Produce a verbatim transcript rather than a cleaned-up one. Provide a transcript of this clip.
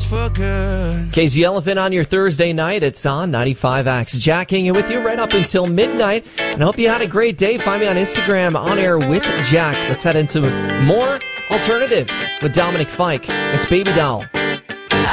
for good. Casey Elephant on your Thursday night. It's on ninety-five X. Jack hanging with you right up until midnight. And I hope you had a great day. Find me on Instagram, On Air with Jack. Let's head into more alternative with Dominic Fike. It's Baby Doll.